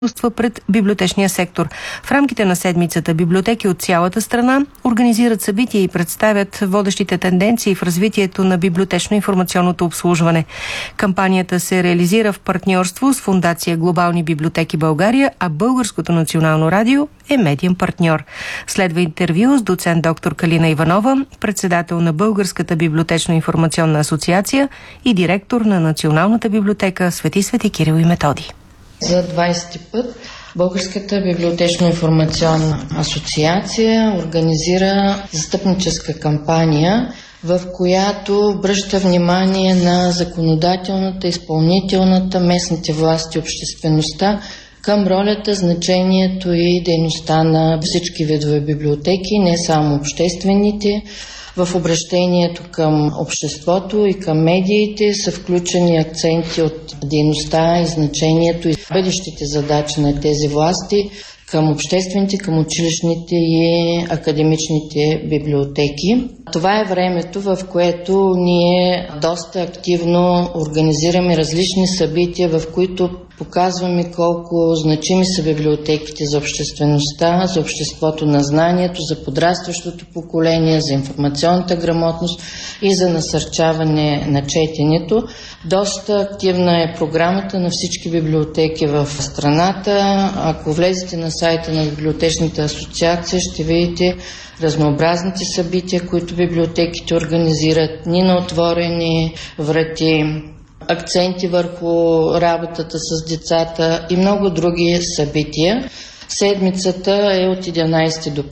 пред библиотечния сектор. В рамките на седмицата библиотеки от цялата страна организират събития и представят водещите тенденции в развитието на библиотечно-информационното обслужване. Кампанията се реализира в партньорство с Фондация Глобални библиотеки България, а Българското национално радио е медиен партньор. Следва интервю с доцент доктор Калина Иванова, председател на Българската библиотечно-информационна асоциация и директор на Националната библиотека Свети Кирил и Методий. За 20-ти път Българската библиотечно-информационна асоциация организира застъпническа кампания, в която обръща внимание на законодателната, изпълнителната, местните власти и обществеността към ролята, значението и дейността на всички видове библиотеки, не само обществените. В обращението към обществото и към медиите са включени акценти от дейността и значението и бъдещите задачи на тези власти към обществените, към училищните и академичните библиотеки. Това е времето, в което ние доста активно организираме различни събития, в които показваме колко значими са библиотеките за обществеността, за обществото на знанието, за подрастващото поколение, за информационната грамотност и за насърчаване на четенето. Доста активна е програмата на всички библиотеки в страната. Ако влезете на сайта на Библиотечната асоциация, ще видите разнообразните събития, които библиотеките организират, дни на отворени врати, акценти върху работата с децата и много други събития. Седмицата е от 11 до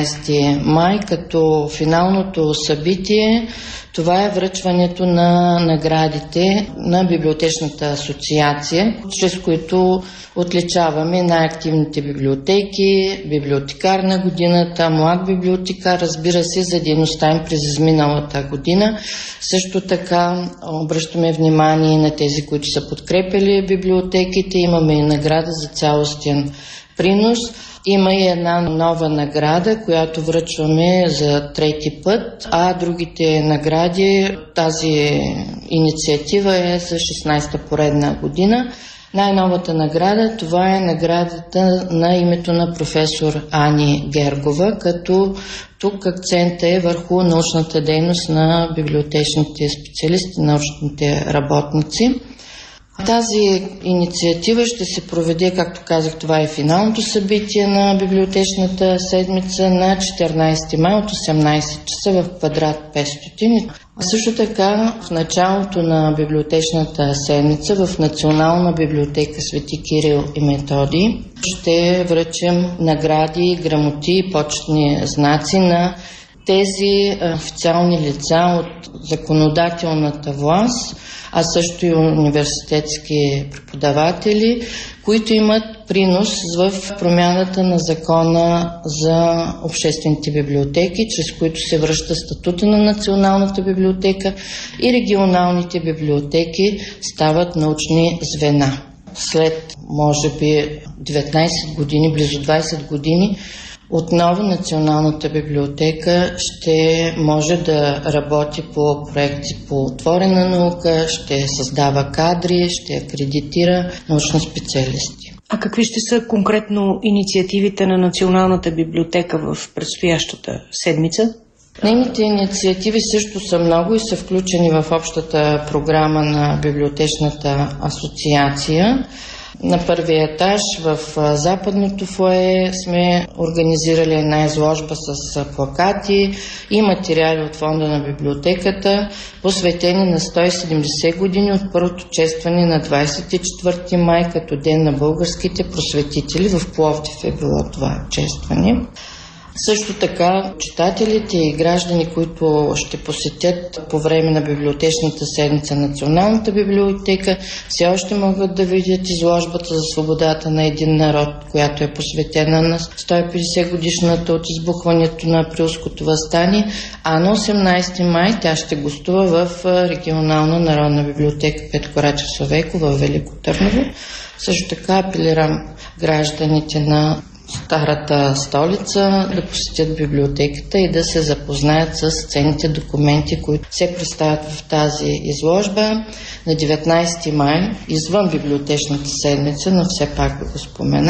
15 май, като финалното събитие това е връчването на наградите на Библиотечната асоциация, чрез които отличаваме най-активните библиотеки, библиотекар на годината, млад библиотекар, разбира се, за дейността им през изминалата година. Също така обръщаме внимание на тези, които са подкрепили библиотеките. Имаме и награда за цялостен принос. Има и една нова награда, която връчваме за трети път, а другите награди, тази инициатива е за 16-та поредна година. Най-новата награда, това е наградата на името на професор Ани Гергова, като тук акцентът е върху научната дейност на библиотечните специалисти, научните работници. Тази инициатива ще се проведе, както казах, това е финалното събитие на библиотечната седмица на 14 май от 18 часа в квадрат 500. Също така в началото на библиотечната седмица в Национална библиотека Свети Кирил и Методий ще връчим награди, грамоти и почетни знаци на тези официални лица от законодателната власт, а също и университетски преподаватели, които имат принос в промяната на закона за обществените библиотеки, чрез които се връща статута на Националната библиотека и регионалните библиотеки стават научни звена. След, може би, 19 години, близо 20 години, отново Националната библиотека ще може да работи по проекти по отворена наука, ще създава кадри, ще акредитира научни специалисти. А какви ще са конкретно инициативите на Националната библиотека в предстоящата седмица? Нейните инициативи също са много и са включени в общата програма на Библиотечната асоциация. На първия етаж в западното фоайе сме организирали една изложба с плакати и материали от фонда на библиотеката, посветени на 170 години от първото честване на 24 май като Ден на българските просветители. В Пловдив е било това честване. Също така, читателите и граждани, които ще посетят по време на библиотечната седмица Националната библиотека, все още могат да видят изложбата за свободата на един народ, която е посветена на 150 годишната от избухването на Априлското въстание, а на 18 май тя ще гостува в регионална народна библиотека Петко Рачев Славейков в Велико Търново. Също така апелирам гражданите на старата столица да посетят библиотеката и да се запознаят с ценните документи, които се представят в тази изложба. На 19 май, извън библиотечната седмица, но все пак да го спомена,